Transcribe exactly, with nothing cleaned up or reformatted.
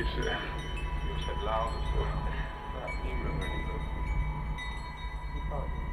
you said, you said loud as well. Not even really good.